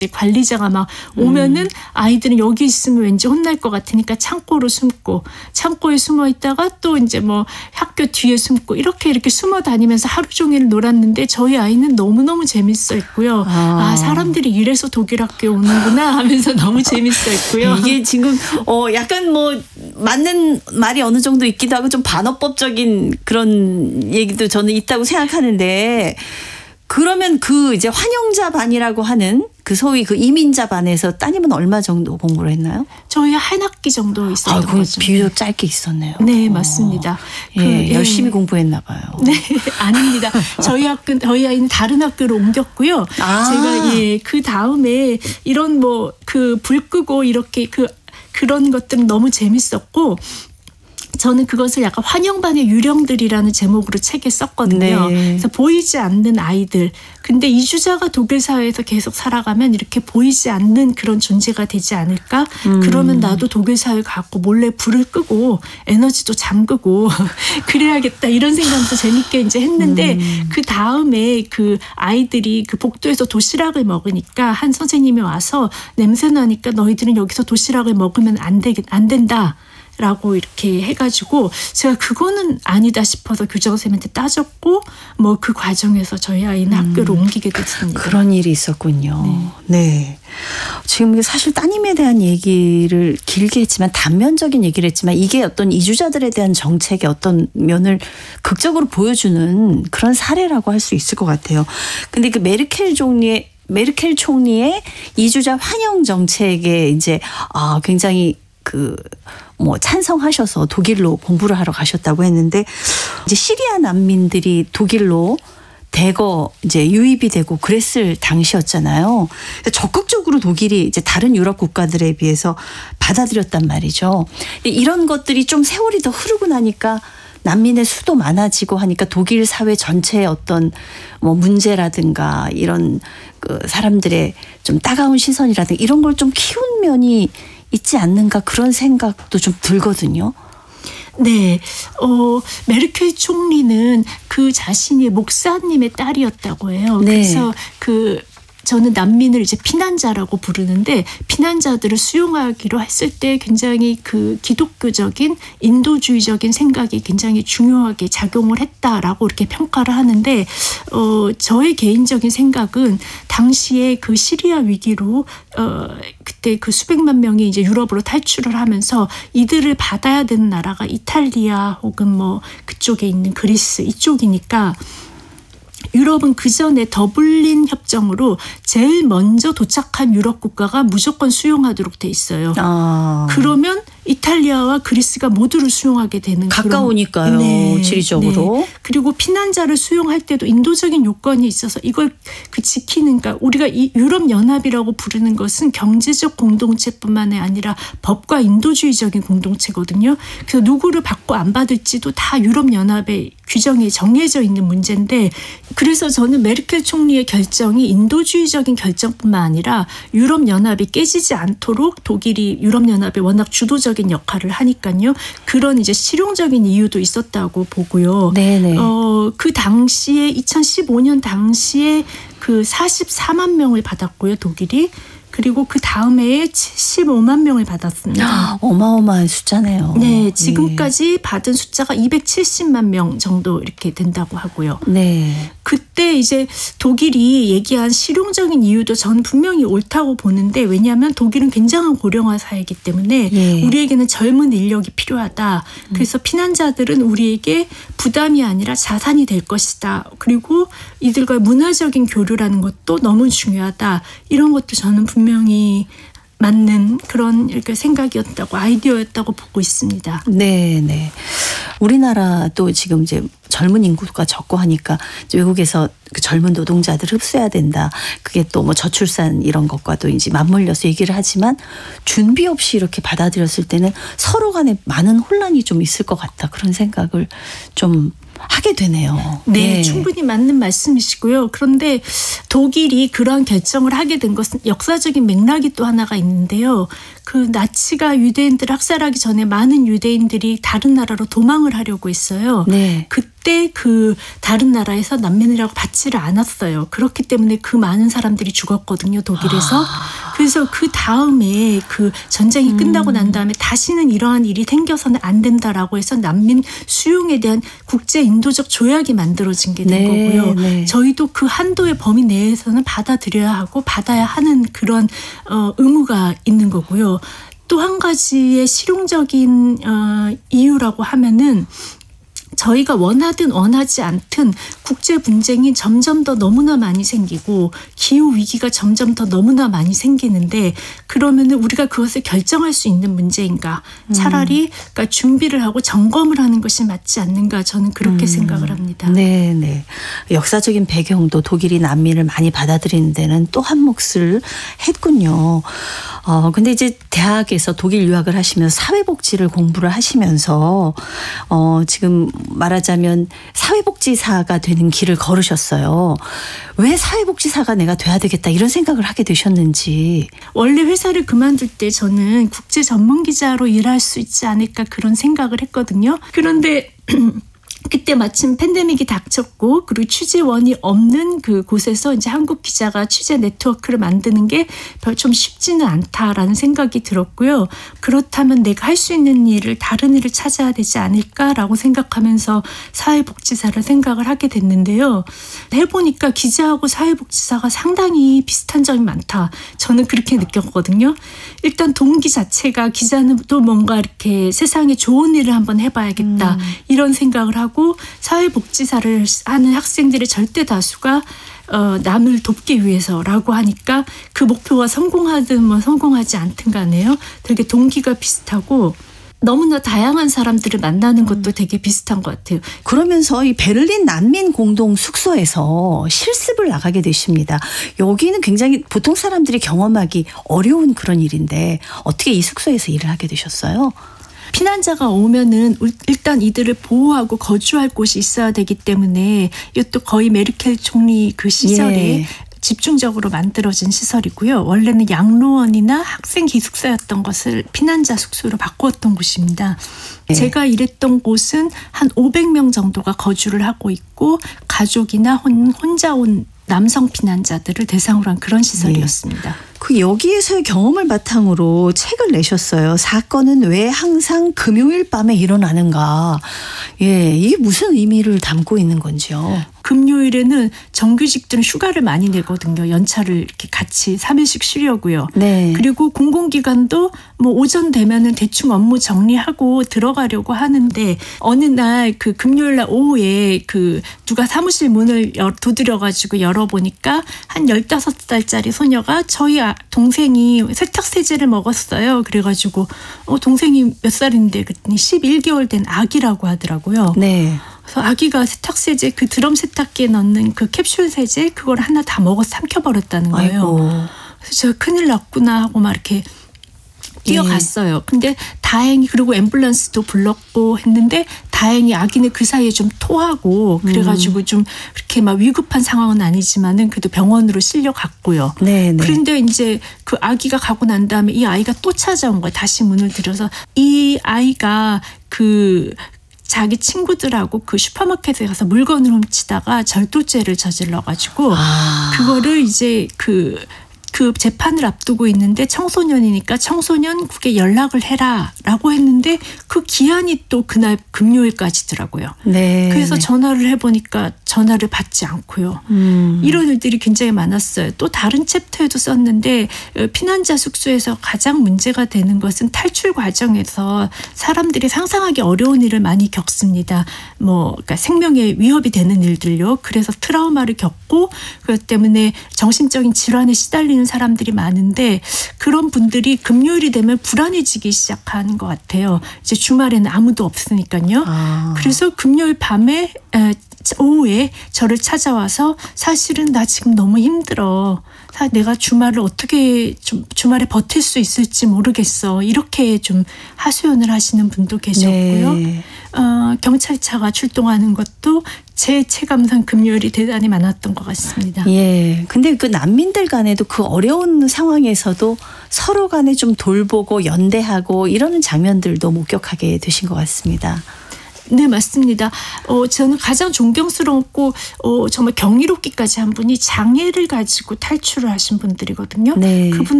관리자가 막 오면은 아이들은 여기 있으면 왠지 혼날 것 같으니까 창고로 숨고 창고에 숨어 있다가 또 이제 뭐 학교 뒤에 숨고 이렇게 숨어 다니면서 하루 종일 놀았는데 저희 아이는 너무너무 재밌어 했고요. 사람들이 이래서 독일 학교에 오는구나 하면서 너무 재밌어 했고요. 이게 지금 약간 뭐 맞는 말이 어느 정도 있기도 하고 좀 반어법적인 그런 얘기도 저는 있다고 생각하는데 그러면 그 이제 환영자 반이라고 하는 그 소위 그 이민자 반에서 따님은 얼마 정도 공부를 했나요? 저희 한 학기 정도 있었던 거죠. 비교적 짧게 있었네요. 네, 맞습니다. 열심히 공부했나 봐요. 네, 아닙니다. 저희 아이는 다른 학교로 옮겼고요. 제가 그 다음에 이런 뭐 그 불 끄고 이렇게 그런 것들은 너무 재밌었고 저는 그것을 약간 환영반의 유령들이라는 제목으로 책에 썼거든요. 네. 그래서 보이지 않는 아이들. 근데 이주자가 독일 사회에서 계속 살아가면 이렇게 보이지 않는 그런 존재가 되지 않을까? 그러면 나도 독일 사회 가고 몰래 불을 끄고 에너지도 잠그고 그래야겠다 이런 생각도 재밌게 이제 했는데 그 다음에 그 아이들이 그 복도에서 도시락을 먹으니까 한 선생님이 와서 냄새 나니까 너희들은 여기서 도시락을 먹으면 안 된다. 라고 이렇게 해가지고 제가 그거는 아니다 싶어서 교장선생님한테 따졌고 뭐 그 과정에서 저희 아이는 학교를 옮기게 됐습니다. 그런 일이 있었군요. 네. 지금 사실 따님에 대한 얘기를 길게 했지만 단면적인 얘기를 했지만 이게 어떤 이주자들에 대한 정책의 어떤 면을 극적으로 보여주는 그런 사례라고 할 수 있을 것 같아요. 근데 그 메르켈 총리의 이주자 환영 정책에 이제 굉장히 찬성하셔서 독일로 공부를 하러 가셨다고 했는데 이제 시리아 난민들이 독일로 대거 이제 유입이 되고 그랬을 당시였잖아요. 적극적으로 독일이 이제 다른 유럽 국가들에 비해서 받아들였단 말이죠. 이런 것들이 좀 세월이 더 흐르고 나니까 난민의 수도 많아지고 하니까 독일 사회 전체의 어떤 뭐 문제라든가 이런 그 사람들의 좀 따가운 시선이라든가 이런 걸 좀 키운 면이 있지 않는가 그런 생각도 좀 들거든요. 네. 메르켈 총리는 그 자신이 목사님의 딸이었다고 해요. 네. 그래서 저는 난민을 이제 피난자라고 부르는데 피난자들을 수용하기로 했을 때 굉장히 그 기독교적인 인도주의적인 생각이 굉장히 중요하게 작용을 했다라고 이렇게 평가를 하는데 저의 개인적인 생각은 당시에 그 시리아 위기로 그때 그 수백만 명이 이제 유럽으로 탈출을 하면서 이들을 받아야 되는 나라가 이탈리아 혹은 뭐 그쪽에 있는 그리스 이쪽이니까 유럽은 그 전에 더블린 협정으로 제일 먼저 도착한 유럽 국가가 무조건 수용하도록 돼 있어요. 그러면 이탈리아와 그리스가 모두를 수용하게 되는 가까우니까요. 네, 지리적으로. 네. 그리고 피난자를 수용할 때도 인도적인 요건이 있어서 이걸 지키는 그러니까 우리가 이 유럽 연합이라고 부르는 것은 경제적 공동체뿐만이 아니라 법과 인도주의적인 공동체거든요. 그래서 누구를 받고 안 받을지도 다 유럽 연합의 규정이 정해져 있는 문제인데 그래서 저는 메르켈 총리의 결정이 인도주의적인 결정뿐만 아니라 유럽 연합이 깨지지 않도록 독일이 유럽 연합에 워낙 주도적인 역할을 하니까요. 그런 이제 실용적인 이유도 있었다고 보고요. 네네. 그 당시에 2015년 당시에 그 44만 명을 받았고요. 독일이. 그리고 그 다음에 75만 명을 받았습니다. 어마어마한 숫자네요. 네, 지금까지 받은 숫자가 270만 명 정도 이렇게 된다고 하고요. 네. 그때 이제 독일이 얘기한 실용적인 이유도 저는 분명히 옳다고 보는데 왜냐하면 독일은 굉장한 고령화 사회이기 때문에 우리에게는 젊은 인력이 필요하다. 그래서 피난자들은 우리에게 부담이 아니라 자산이 될 것이다. 그리고 이들과 문화적인 교류라는 것도 너무 중요하다. 이런 것도 저는 분명히 맞는 그런 이렇게 생각이었다고 아이디어였다고 보고 있습니다. 네. 우리나라도 지금 이제 젊은 인구가 적고 하니까 외국에서 그 젊은 노동자들을 흡수해야 된다. 그게 또 뭐 저출산 이런 것과도 이제 맞물려서 얘기를 하지만 준비 없이 이렇게 받아들였을 때는 서로 간에 많은 혼란이 좀 있을 것 같다. 그런 생각을 좀 하게 되네요. 네, 충분히 맞는 말씀이시고요. 그런데 독일이 그러한 결정을 하게 된 것은 역사적인 맥락이 또 하나가 있는데요. 그 나치가 유대인들을 학살하기 전에 많은 유대인들이 다른 나라로 도망을 하려고 했어요. 네. 그때 절대 그 다른 나라에서 난민이라고 받지를 않았어요. 그렇기 때문에 그 많은 사람들이 죽었거든요, 독일에서. 그래서 그 다음에 그 전쟁이 끝나고 난 다음에 다시는 이러한 일이 생겨서는 안 된다라고 해서 난민 수용에 대한 국제 인도적 조약이 만들어진 게 된 거고요. 네. 저희도 그 한도의 범위 내에서는 받아들여야 하고 받아야 하는 그런 의무가 있는 거고요. 또 한 가지의 실용적인 이유라고 하면은 저희가 원하든 원하지 않든 국제 분쟁이 점점 더 너무나 많이 생기고 기후 위기가 점점 더 너무나 많이 생기는데 그러면은 우리가 그것을 결정할 수 있는 문제인가? 차라리 그러니까 준비를 하고 점검을 하는 것이 맞지 않는가? 저는 그렇게 생각을 합니다. 네. 역사적인 배경도 독일이 난민을 많이 받아들이는 데는 또 한 몫을 했군요. 근데 이제 대학에서 독일 유학을 하시면서 사회복지를 공부를 하시면서 지금 말하자면 사회복지사가 되는 길을 걸으셨어요. 왜 사회복지사가 내가 돼야 되겠다 이런 생각을 하게 되셨는지. 원래 회사를 그만둘 때 저는 국제 전문 기자로 일할 수 있지 않을까 그런 생각을 했거든요. 그런데 그때 마침 팬데믹이 닥쳤고 그리고 취재원이 없는 그 곳에서 이제 한국 기자가 취재 네트워크를 만드는 게 별 좀 쉽지는 않다라는 생각이 들었고요. 그렇다면 내가 할 수 있는 일을 다른 일을 찾아야 되지 않을까라고 생각하면서 사회복지사를 생각을 하게 됐는데요. 해보니까 기자하고 사회복지사가 상당히 비슷한 점이 많다. 저는 그렇게 느꼈거든요. 일단 동기 자체가 기자는 또 뭔가 이렇게 세상에 좋은 일을 한번 해봐야겠다 이런 생각을 하고 사회복지사를 하는 학생들의 절대 다수가 남을 돕기 위해서라고 하니까 그 목표가 성공하든 뭐 성공하지 않든 간에요. 되게 동기가 비슷하고 너무나 다양한 사람들을 만나는 것도 되게 비슷한 것 같아요. 그러면서 이 베를린 난민 공동 숙소에서 실습을 나가게 되십니다. 여기는 굉장히 보통 사람들이 경험하기 어려운 그런 일인데 어떻게 이 숙소에서 일을 하게 되셨어요? 피난자가 오면은 일단 이들을 보호하고 거주할 곳이 있어야 되기 때문에 이것도 거의 메르켈 총리 그 시절에 집중적으로 만들어진 시설이고요. 원래는 양로원이나 학생 기숙사였던 것을 피난자 숙소로 바꾸었던 곳입니다. 제가 일했던 곳은 한 500명 정도가 거주를 하고 있고 가족이나 혼자 온 남성 피난자들을 대상으로 한 그런 시설이었습니다. 그 여기에서의 경험을 바탕으로 책을 내셨어요. 사건은 왜 항상 금요일 밤에 일어나는가. 이게 무슨 의미를 담고 있는 건지요. 금요일에는 정규직들은 휴가를 많이 내거든요. 연차를 이렇게 같이 3일씩 쉬려고요. 네. 그리고 공공기관도 뭐 오전 되면은 대충 업무 정리하고 들어가려고 하는데 어느 날 그 금요일 날 오후에 그 누가 사무실 문을 두드려가지고 열어보니까 한 15살짜리 소녀가 저희 동생이 세탁세제를 먹었어요. 그래가지고 동생이 몇 살인데 그랬더니 11개월 된 아기라고 하더라고요. 네. 그래서 아기가 세탁세제 그 드럼 세탁기에 넣는 그 캡슐 세제 그걸 하나 다 먹어서 삼켜버렸다는 거예요. 아이고. 그래서 제가 큰일 났구나 하고 막 이렇게 뛰어갔어요. 근데 다행히 그리고 앰뷸런스도 불렀고 했는데 다행히 아기는 그 사이에 좀 토하고 그래가지고 좀 그렇게 막 위급한 상황은 아니지만은 그래도 병원으로 실려갔고요. 네. 그런데 이제 그 아기가 가고 난 다음에 이 아이가 또 찾아온 거예요. 다시 문을 들여서 이 아이가 그 자기 친구들하고 그 슈퍼마켓에 가서 물건을 훔치다가 절도죄를 저질러가지고 그거를 이제 그 재판을 앞두고 있는데 청소년이니까 청소년국에 연락을 해라라고 했는데 그 기한이 또 그날 금요일까지더라고요. 네. 그래서 전화를 해보니까 전화를 받지 않고요. 이런 일들이 굉장히 많았어요. 또 다른 챕터에도 썼는데 피난자 숙소에서 가장 문제가 되는 것은 탈출 과정에서 사람들이 상상하기 어려운 일을 많이 겪습니다. 그러니까 생명에 위협이 되는 일들요. 그래서 트라우마를 겪고 그것 때문에 정신적인 질환에 시달리는 사람들이 많은데 그런 분들이 금요일이 되면 불안해지기 시작하는 것 같아요. 이제 주말에는 아무도 없으니까요. 그래서 금요일 밤에 오후에 저를 찾아와서 사실은 나 지금 너무 힘들어. 내가 주말을 어떻게 좀 주말에 버틸 수 있을지 모르겠어. 이렇게 좀 하소연을 하시는 분도 계셨고요. 네. 경찰차가 출동하는 것도 제 체감상 금요일이 대단히 많았던 것 같습니다. 근데 그 난민들 간에도 그 어려운 상황에서도 서로 간에 좀 돌보고 연대하고 이러는 장면들도 목격하게 되신 것 같습니다. 네, 맞습니다. 저는 가장 존경스럽고 정말 경이롭기까지 한 분이 장애를 가지고 탈출을 하신 분들이거든요. 네. 그분들